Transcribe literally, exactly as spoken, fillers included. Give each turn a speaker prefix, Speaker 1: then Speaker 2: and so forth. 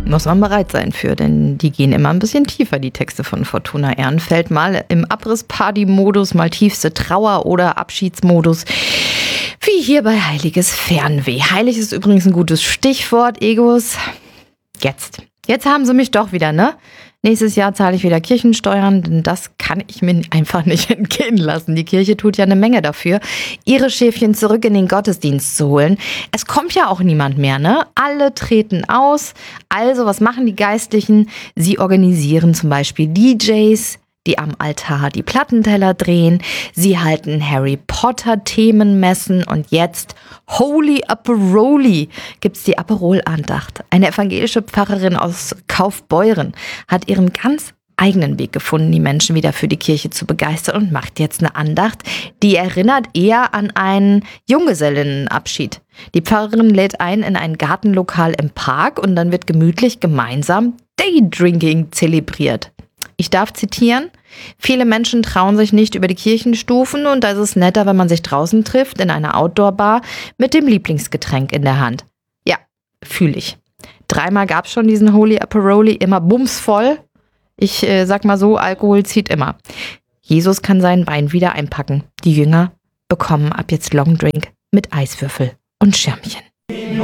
Speaker 1: Muss man bereit sein für, denn die gehen immer ein bisschen tiefer, die Texte von Fortuna Ehrenfeld. Mal im Abriss-Party-Modus, mal tiefste Trauer- oder Abschiedsmodus. Wie hier bei Heiliges Fernweh. Heilig ist übrigens ein gutes Stichwort, Egos. Jetzt. Jetzt haben sie mich doch wieder, ne? Nächstes Jahr zahle ich wieder Kirchensteuern, denn das kann ich mir einfach nicht entgehen lassen. Die Kirche tut ja eine Menge dafür, ihre Schäfchen zurück in den Gottesdienst zu holen. Es kommt ja auch niemand mehr, ne? Alle treten aus. Also, was machen die Geistlichen? Sie organisieren zum Beispiel D Js, die am Altar die Plattenteller drehen. Sie halten Harry Potter Themenmessen und jetzt Holy Aperoli gibt's die Aperol-Andacht. Eine evangelische Pfarrerin aus Kaufbeuren hat ihren ganz eigenen Weg gefunden, die Menschen wieder für die Kirche zu begeistern und macht jetzt eine Andacht, die erinnert eher an einen Junggesellinnenabschied. Die Pfarrerin lädt ein in ein Gartenlokal im Park und dann wird gemütlich gemeinsam Daydrinking zelebriert. Ich darf zitieren: Viele Menschen trauen sich nicht über die Kirchenstufen und da ist es netter, wenn man sich draußen trifft in einer Outdoor-Bar mit dem Lieblingsgetränk in der Hand. Ja, fühle ich. Dreimal gab's schon diesen Holy Aperoli, immer bumsvoll. Ich äh, sag mal so, Alkohol zieht immer. Jesus kann seinen Wein wieder einpacken. Die Jünger bekommen ab jetzt Longdrink mit Eiswürfel und Schirmchen.